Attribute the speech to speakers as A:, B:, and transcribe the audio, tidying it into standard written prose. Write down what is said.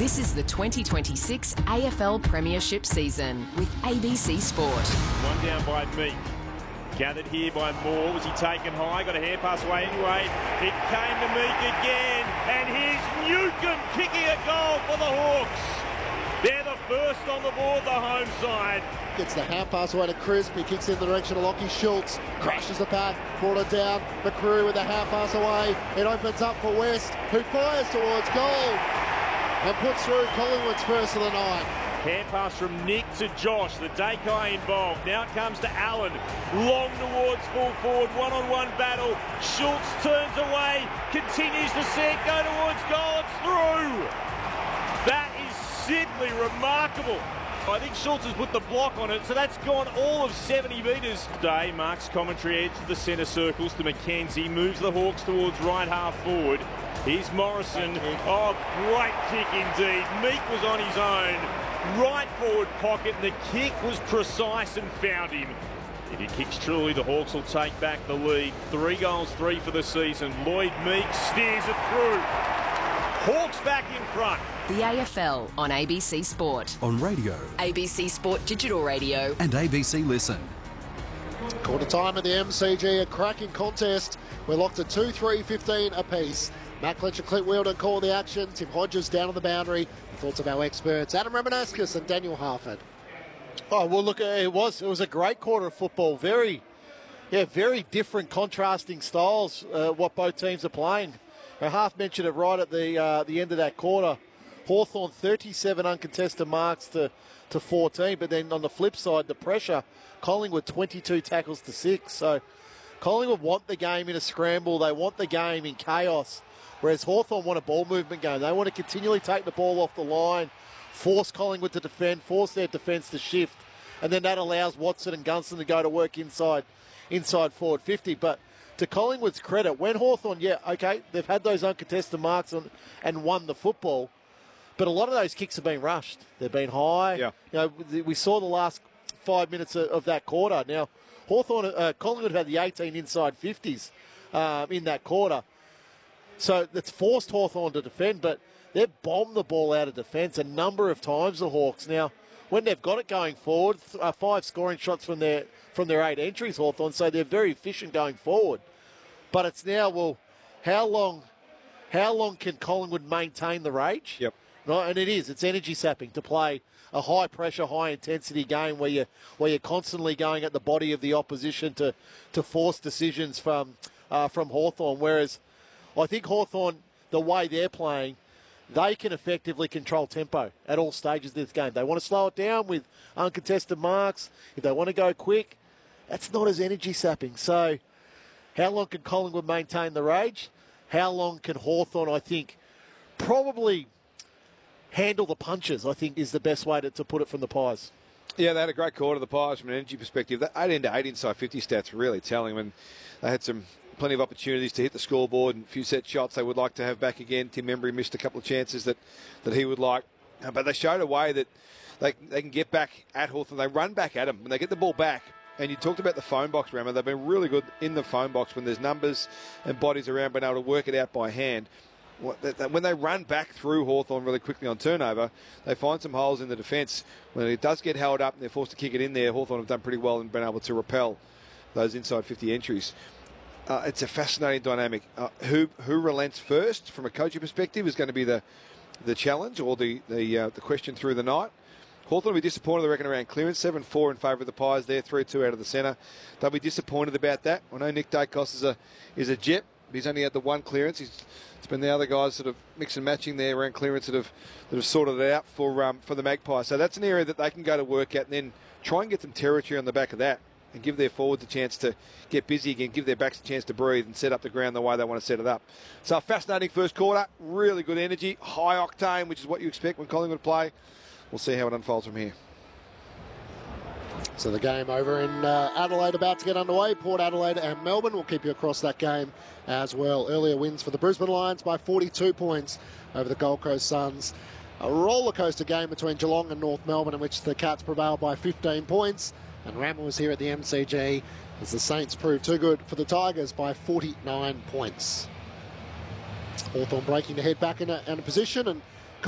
A: This is the 2026 AFL Premiership season with ABC Sport.
B: One down by Meek. Gathered here by Moore. Was he taken high? Got a hand pass away anyway. It came to Meek again. And here's Newcomb kicking a goal for the Hawks. They're the first on the board, the home side.
C: Gets the hand pass away to Crisp. He kicks in the direction of Lockie Schultz. Crashes the pack. Brought it down. McCrew with the hand pass away. It opens up for West, who fires towards goal. And puts through Collingwood's first of the night.
B: Hand pass from Nick to Josh. The Dakai involved. Now it comes to Allen. Long towards full forward. One-on-one battle. Schultz turns away. Continues to see it go towards goal. It's through. That is simply remarkable. I think Schultz has put the block on it, so that's gone all of 70 metres. Day marks commentary edge to the centre circles to McKenzie. Moves the Hawks towards right half forward. Here's Morrison. Oh, great kick indeed. Meek was on his own. Right forward pocket, and the kick was precise and found him. If he kicks truly, the Hawks will take back the lead. 3 goals, 3 for the season. Lloyd Meek steers it through. Hawks back in front.
A: The AFL on ABC Sport.
D: On radio.
A: ABC Sport Digital Radio.
D: And ABC Listen.
C: Quarter time at the MCG, a cracking contest. We're locked at 2-3-15 apiece. Matt Clinch and Clint Wheeldon call the action. Tim Hodges down on the boundary. The thoughts of our experts, Adam Remenascus and Daniel Harford.
E: Oh, well, look, it was a great quarter of football. Very different, contrasting styles, what both teams are playing. I half mentioned it right at the end of that quarter. Hawthorn 37 uncontested marks to 14, but then on the flip side, the pressure, Collingwood 22 tackles to 6. So Collingwood want the game in a scramble. They want the game in chaos, whereas Hawthorn want a ball movement game. They want to continually take the ball off the line, force Collingwood to defend, force their defence to shift, and then that allows Watson and Gunston to go to work inside forward 50. But to Collingwood's credit, when Hawthorn, they've had those uncontested marks and won the football, but a lot of those kicks have been rushed. They've been high. Yeah. You know, we saw the last 5 minutes of that quarter. Now, Collingwood had the 18 inside 50s in that quarter. So that's forced Hawthorn to defend, but they've bombed the ball out of defence a number of times, the Hawks. Now, when they've got it going forward, 5 scoring shots from their 8 entries, Hawthorn, so they're very efficient going forward. But it's now, well, how long can Collingwood maintain the rage?
F: Yep.
E: Right, and it's energy sapping to play a high pressure, high intensity game where you're constantly going at the body of the opposition to force decisions from Hawthorn. Whereas I think Hawthorn, the way they're playing, they can effectively control tempo at all stages of this game. They want to slow it down with uncontested marks. If they want to go quick, that's not as energy sapping. So how long can Collingwood maintain the rage? How long can Hawthorn, I think, probably handle the punches, I think, is the best way to put it from the Pies.
F: Yeah, they had a great quarter, the Pies, from an energy perspective. That 18-8 inside 50 stats really telling. When they had plenty of opportunities to hit the scoreboard and a few set shots they would like to have back again. Tim Embry missed a couple of chances that he would like. But they showed a way that they can get back at Hawthorn. They run back at them. When they get the ball back, and you talked about the phone box, Rama, they've been really good in the phone box when there's numbers and bodies around, being able to work it out by hand. When they run back through Hawthorn really quickly on turnover, they find some holes in the defence. When it does get held up and they're forced to kick it in there, Hawthorn have done pretty well and been able to repel those inside 50 entries. It's a fascinating dynamic. Who relents first from a coaching perspective is going to be the challenge or the question through the night. Hawthorn will be disappointed, I reckon, around clearance. 7-4 in favour of the Pies there, 3-2 out of the centre. They'll be disappointed about that. I know Nick Dacos is a jet. He's only had the one clearance. It's been the other guys sort of mix and matching there around clearance that have sorted it out for the Magpies. So that's an area that they can go to work at and then try and get some territory on the back of that and give their forwards a chance to get busy again, give their backs a chance to breathe and set up the ground the way they want to set it up. So a fascinating first quarter, really good energy, high octane, which is what you expect when Collingwood play. We'll see how it unfolds from here.
C: So the game over in Adelaide about to get underway. Port Adelaide and Melbourne will keep you across that game as well. Earlier wins for the Brisbane Lions by 42 points over the Gold Coast Suns. A roller coaster game between Geelong and North Melbourne in which the Cats prevailed by 15 points. And Rammer was here at the MCG as the Saints proved too good for the Tigers by 49 points. Hawthorn breaking to head back in a position, and